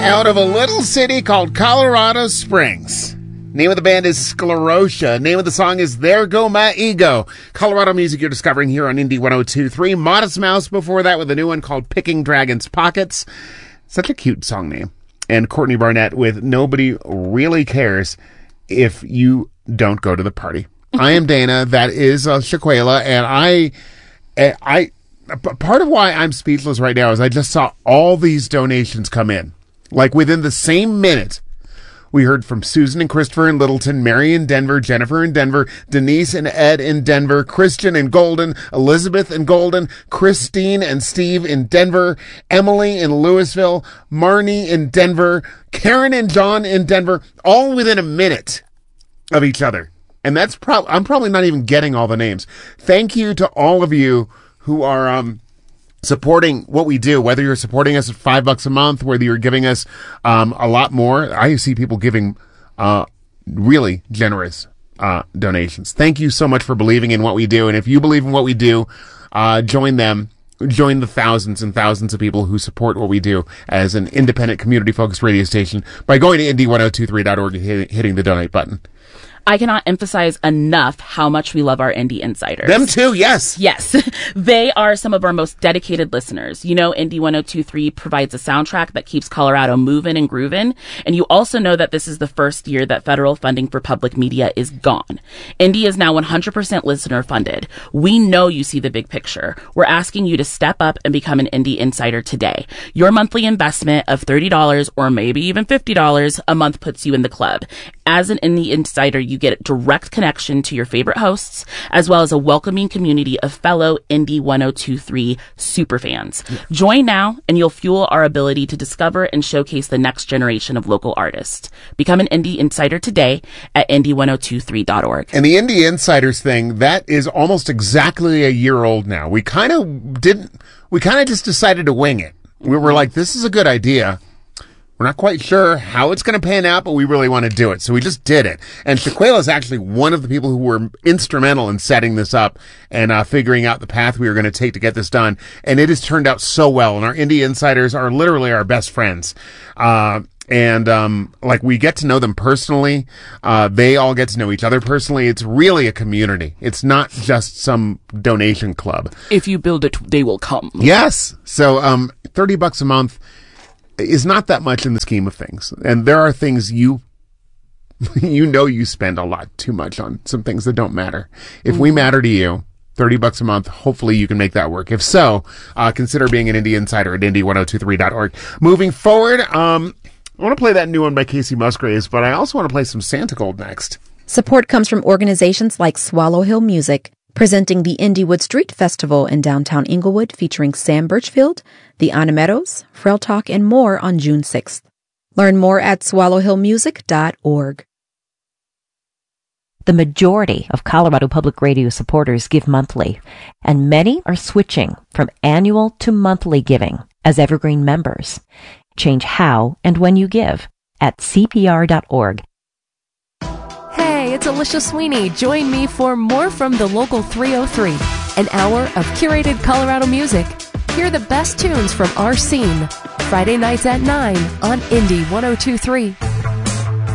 Out of a little city called Colorado Springs. Name of the band is Sclerotia. Name of the song is There Go My Ego. Colorado music you're discovering here on Indie 102.3. Modest Mouse before that with a new one called Picking Dragon's Pockets. Such a cute song name. And Courtney Barnett with Nobody Really Cares If You Don't Go to the Party. I am Dana. That is Shaquela. And I part of why I'm speechless right now is I just saw all these donations come in. Like within the same minute, we heard from Susan and Christopher in Littleton, Mary in Denver, Jennifer in Denver, Denise and Ed in Denver, Christian in Golden, Elizabeth in Golden, Christine and Steve in Denver, Emily in Louisville, Marnie in Denver, Karen and John in Denver, all within a minute of each other. And that's I'm probably not even getting all the names. Thank you to all of you who are, supporting what we do, whether you're supporting us at $5 a month, whether you're giving us a lot more. I see people giving really generous donations. Thank you so much for believing in what we do. And if you believe in what we do, join them. Join the thousands and thousands of people who support what we do as an independent community-focused radio station by going to indie1023.org and hitting the donate button. I cannot emphasize enough how much we love our Indie Insiders. Them too, yes. Yes. They are some of our most dedicated listeners. You know, Indie 102.3 provides a soundtrack that keeps Colorado moving and grooving. And you also know that this is the first year that federal funding for public media is gone. Indie is now 100% listener funded. We know you see the big picture. We're asking you to step up and become an Indie Insider today. Your monthly investment of $30 or maybe even $50 a month puts you in the club. As an Indie Insider, you get direct connection to your favorite hosts, as well as a welcoming community of fellow Indie 102.3 superfans. Join now, and you'll fuel our ability to discover and showcase the next generation of local artists. Become an Indie Insider today at indie1023.org. And the Indie Insiders thing, that is almost exactly a year old now. We kind of just decided to wing it. We were like, this is a good idea. We're not quite sure how it's going to pan out, but we really want to do it. So we just did it. And Shaquela is actually one of the people who were instrumental in setting this up and figuring out the path we were going to take to get this done. And it has turned out so well. And our Indie Insiders are literally our best friends. Like we get to know them personally. They all get to know each other personally. It's really a community. It's not just some donation club. If you build it, they will come. Yes. So, $30 a month is not that much in the scheme of things. And there are things you spend a lot too much on some things that don't matter. If we matter to you, $30 a month, hopefully you can make that work. If so, consider being an Indie Insider at indie1023.org. Moving forward, I want to play that new one by Casey Musgraves, but I also want to play some Santa Gold next. Support comes from organizations like Swallow Hill Music, presenting the Indywood Street Festival in downtown Inglewood featuring Sam Birchfield, the Anna Meadows, Frail Talk, and more on June 6th. Learn more at swallowhillmusic.org. The majority of Colorado Public Radio supporters give monthly, and many are switching from annual to monthly giving as Evergreen members. Change how and when you give at CPR.org. Hey, it's Alicia Sweeney. Join me for more from the Local 303, an hour of curated Colorado music. Hear the best tunes from our scene. Friday nights at 9 on Indie 102.3.